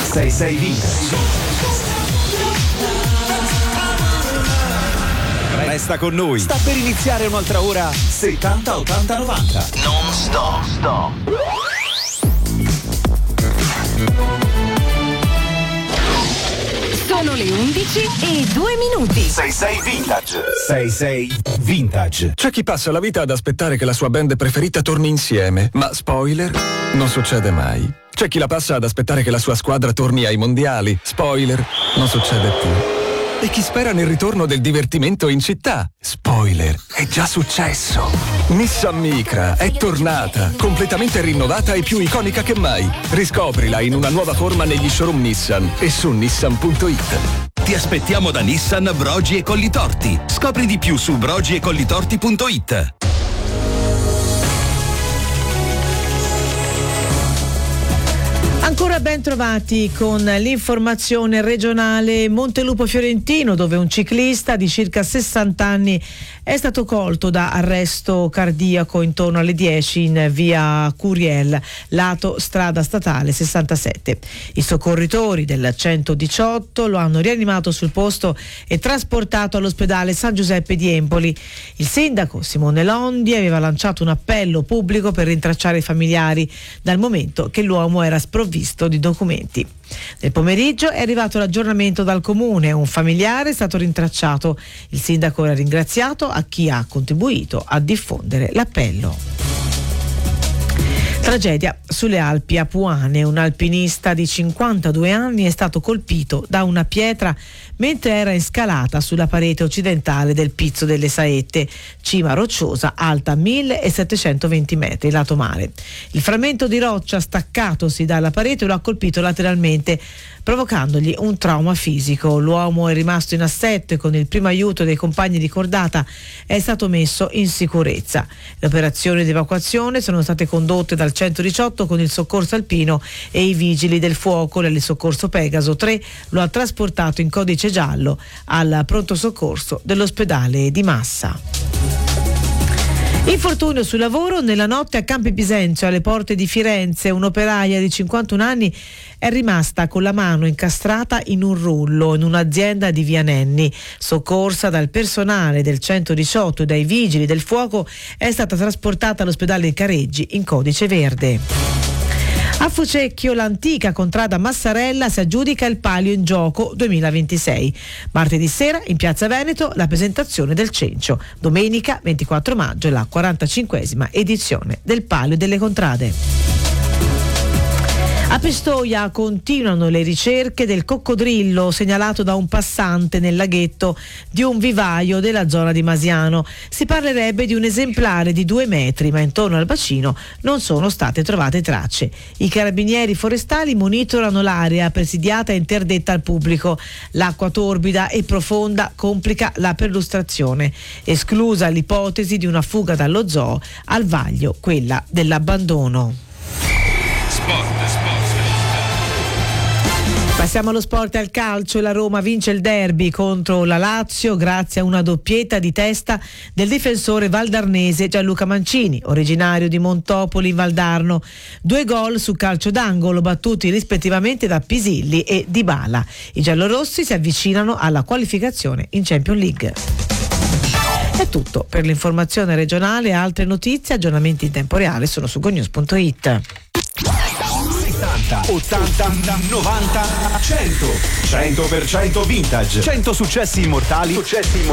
66 Vintage. Resta con noi. Sta per iniziare un'altra ora 70 80 90. Non stop. Sono le 11:02. 66 Vintage. 66 Vintage. C'è chi passa la vita ad aspettare che la sua band preferita torni insieme, ma spoiler, non succede mai. C'è chi la passa ad aspettare che la sua squadra torni ai mondiali, spoiler, non succede più. E chi spera nel ritorno del divertimento in città, spoiler, è già successo. Nissan Micra è tornata, completamente rinnovata e più iconica che mai. Riscoprila in una nuova forma negli showroom Nissan e su nissan.it. Ti aspettiamo da Nissan Brogi e Collitorti. Scopri di più su brogiecollitorti.it. Ancora ben trovati con l'informazione regionale. Montelupo Fiorentino, dove un ciclista di circa 60 anni è stato colto da arresto cardiaco intorno alle 10 in via Curiel, lato strada statale 67. I soccorritori del 118 lo hanno rianimato sul posto e trasportato all'ospedale San Giuseppe di Empoli. Il sindaco Simone Londi aveva lanciato un appello pubblico per rintracciare i familiari, dal momento che l'uomo era sprovvisto di documenti. Nel pomeriggio è arrivato l'aggiornamento dal comune, un familiare è stato rintracciato. Il sindaco era ringraziato a chi ha contribuito a diffondere l'appello. Tragedia sulle Alpi Apuane. Un alpinista di 52 anni è stato colpito da una pietra mentre era in scalata sulla parete occidentale del Pizzo delle Saette, cima rocciosa alta 1720 metri lato mare. Il frammento di roccia staccatosi dalla parete lo ha colpito lateralmente, provocandogli un trauma fisico. L'uomo è rimasto in assetto e con il primo aiuto dei compagni di cordata è stato messo in sicurezza. Le operazioni di evacuazione sono state condotte dal 118 con il soccorso alpino e i vigili del fuoco. L'elisoccorso Pegaso 3 lo ha trasportato in codice giallo al pronto soccorso dell'ospedale di Massa. Infortunio sul lavoro. Nella notte a Campi Bisenzio, alle porte di Firenze, un'operaia di 51 anni è rimasta con la mano incastrata in un rullo in un'azienda di Via Nenni. Soccorsa dal personale del 118 e dai vigili del fuoco, è stata trasportata all'ospedale di Careggi in codice verde. A Fucecchio l'antica contrada Massarella si aggiudica il Palio in Gioco 2026. Martedì sera in Piazza Veneto la presentazione del cencio. Domenica 24 maggio la 45esima edizione del Palio delle Contrade. A Pistoia continuano le ricerche del coccodrillo segnalato da un passante nel laghetto di un vivaio della zona di Masiano. Si parlerebbe di un esemplare di 2 metri, ma intorno al bacino non sono state trovate tracce. I carabinieri forestali monitorano l'area presidiata e interdetta al pubblico. L'acqua torbida e profonda complica la perlustrazione. Esclusa l'ipotesi di una fuga dallo zoo, al vaglio quella dell'abbandono. Passiamo allo sport e al calcio. La Roma vince il derby contro la Lazio grazie a una doppietta di testa del difensore valdarnese Gianluca Mancini, originario di Montopoli in Valdarno. 2 gol su calcio d'angolo battuti rispettivamente da Pisilli e Dybala. I giallorossi si avvicinano alla qualificazione in Champions League. È tutto per l'informazione regionale. Altre notizie, aggiornamenti in tempo reale sono su gonews.it. 80, 90, 100. 100% vintage. 100 successi immortali